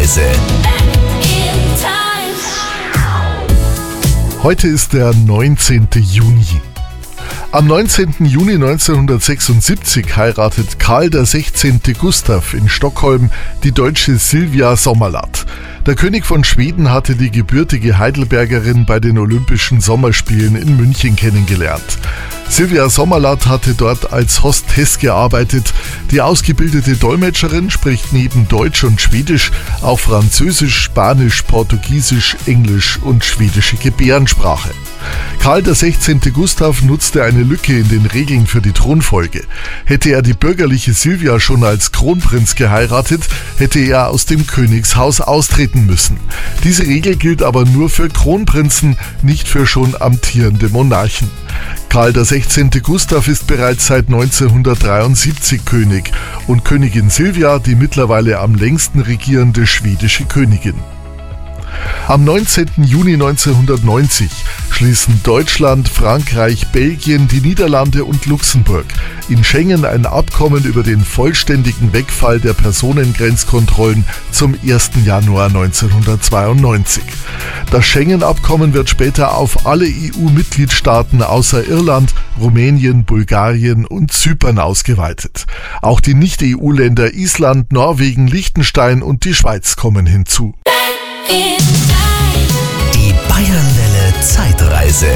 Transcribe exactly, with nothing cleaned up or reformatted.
Zeitreise. Heute ist der neunzehnten Juni. Am neunzehnten Juni neunzehnhundertsechsundsiebzig heiratet Karl der Sechzehnte Gustav in Stockholm die deutsche Silvia Sommerlath. Der König von Schweden hatte die gebürtige Heidelbergerin bei den Olympischen Sommerspielen in München kennengelernt. Silvia Sommerlath hatte dort als Hostess gearbeitet. Die ausgebildete Dolmetscherin spricht neben Deutsch und Schwedisch auch Französisch, Spanisch, Portugiesisch, Englisch und schwedische Gebärdensprache. Karl der Sechzehnte Gustav nutzte eine Lücke in den Regeln für die Thronfolge. Hätte er die bürgerliche Silvia schon als Kronprinz geheiratet, hätte er aus dem Königshaus austreten müssen. Diese Regel gilt aber nur für Kronprinzen, nicht für schon amtierende Monarchen. Karl der Sechzehnte Gustav ist bereits seit neunzehnhundertdreiundsiebzig König und Königin Silvia die mittlerweile am längsten regierende schwedische Königin. Am neunzehnten Juni neunzehnhundertneunzig schließen Deutschland, Frankreich, Belgien, die Niederlande und Luxemburg in Schengen ein Abkommen über den vollständigen Wegfall der Personengrenzkontrollen zum ersten Januar neunzehnhundertzweiundneunzig. Das Schengen-Abkommen wird später auf alle E U-Mitgliedstaaten außer Irland, Rumänien, Bulgarien und Zypern ausgeweitet. Auch die Nicht-E U-Länder Island, Norwegen, Liechtenstein und die Schweiz kommen hinzu. Die Bayernwelle Zeitreise.